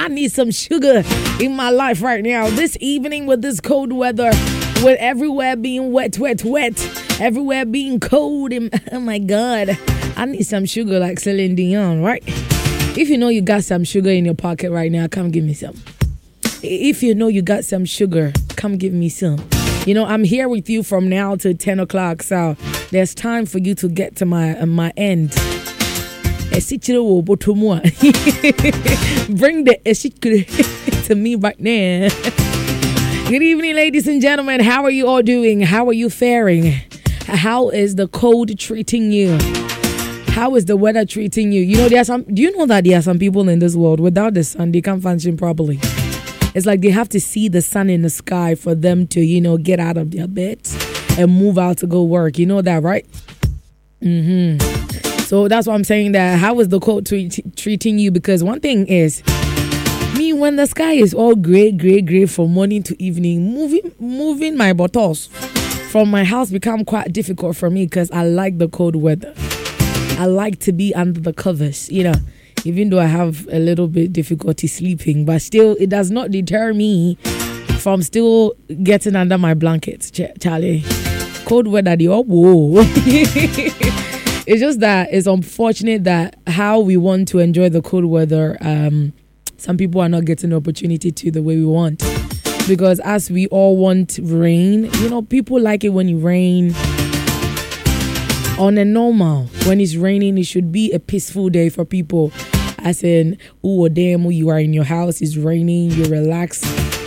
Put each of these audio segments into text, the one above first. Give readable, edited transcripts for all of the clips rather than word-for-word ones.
I need some sugar in my life right now. This evening with this cold weather, with everywhere being wet, everywhere being cold. Oh my God. I need some sugar like Celine Dion, right? If you know you got some sugar in your pocket right now, come give me some. If you know you got some sugar, come give me some. You know, I'm here with you from now to 10 o'clock, so there's time for you to get to my end. Bring the to me right now. Good evening, ladies and gentlemen. How are you all doing? How are you faring? How is the cold treating you? How is the weather treating you? You know, do you know that there are some people in this world without the sun, they can't function properly? It's like they have to see the sun in the sky for them to, you know, get out of their beds and move out to go work. You know that, right? So that's why I'm saying that. How is the cold treating you? Because one thing is, me, when the sky is all gray from morning to evening, moving my bottles from my house become quite difficult for me because I like the cold weather. I like to be under the covers, you know. Even though I have a little bit difficulty sleeping, but still, it does not deter me from still getting under my blankets, Charlie. Cold weather, whoa. It's just that it's unfortunate that how we want to enjoy the cold weather, some people are not getting the opportunity to the way we want. Because as we all want rain, you know, people like it when it rains. On a normal, when it's raining, it should be a peaceful day for people. As in, oh damn, you are in your house, it's raining, you relax.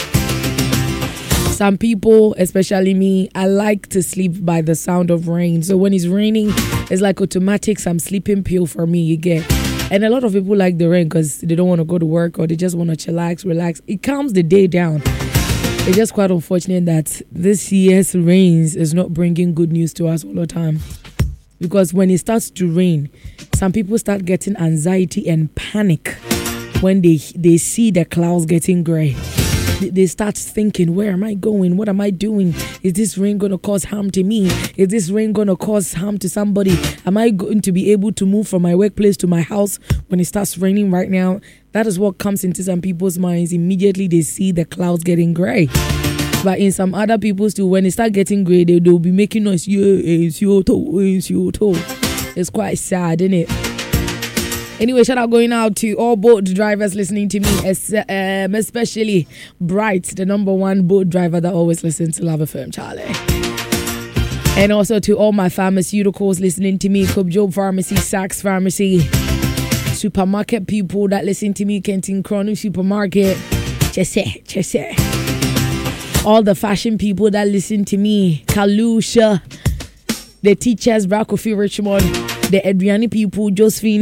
Some people, especially me, I like to sleep by the sound of rain. So when it's raining, it's like automatic, some sleeping pill for me, you get. And a lot of people like the rain because they don't want to go to work or they just want to chillax, relax. It calms the day down. It's just quite unfortunate that this year's rains is not bringing good news to us all the time. Because when it starts to rain, some people start getting anxiety and panic when they see the clouds getting gray. They start thinking, where am I going? What am I doing? Is this rain going to cause harm to me? Is this rain going to cause harm to somebody? Am I going to be able to move from my workplace to my house when it starts raining right now? That is what comes into some people's minds. Immediately they see the clouds getting gray. But in some other people's too, when it start getting gray, they'll be making noise. Yeah, it's your toe. It's quite sad, isn't it? Anyway, shout out going out to all boat drivers listening to me, especially Bright, the number one boat driver that always listens to Love FM, Charlie. And also to all my pharmaceuticals listening to me, Cobb Job Pharmacy, Saks Pharmacy, supermarket people that listen to me, Kenton Cronin Supermarket, Chese. All the fashion people that listen to me, Kalusha, the teachers, Brakofi Richmond, the Adriani people, Josephine,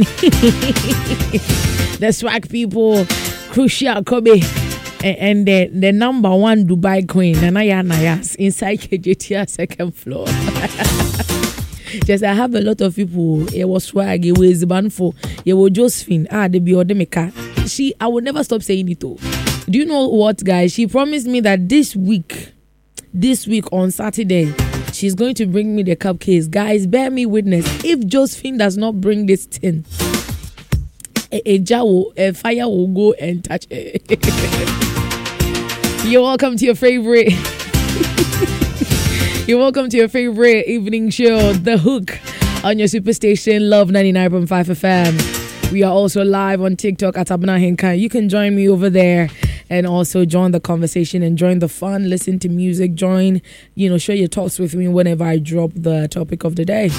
the swag people, Crucial Kobe, and the number one Dubai queen, Nanaya Nayas, inside KJTR second floor. Just I have a lot of people. It was swag, it was Banfo, it was Josephine, the Biodemeka. I will never stop saying it though. Do you know what, guys? She promised me that this week on Saturday, she's going to bring me the cupcakes. Guys, bear me witness. If Josephine does not bring this thing, a fire will go and touch it. You're welcome to your favorite. You're welcome to your favorite evening show, The Hook, on your superstation, Love 99.5 FM. We are also live on TikTok at Abna Henkai. You can join me over there and also join the conversation and join the fun, listen to music, share your thoughts with me whenever I drop the topic of the day.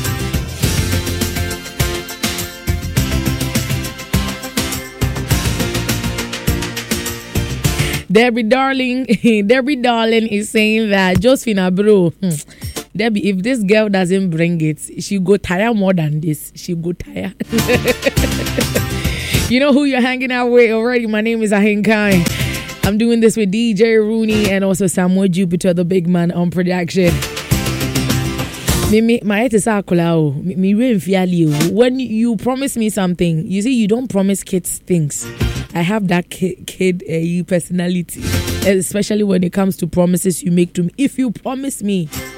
Debbie Darling is saying that Josephine, bro, Debbie, if this girl doesn't bring it, she go tire more than this. She go tire. You know who you're hanging out with already. My name is Ahinkai. I'm doing this with DJ Rooney and also Samuel Jupiter, the big man on production. When you promise me something, you see, you don't promise kids things. I have that kid personality, especially when it comes to promises you make to me. If you promise me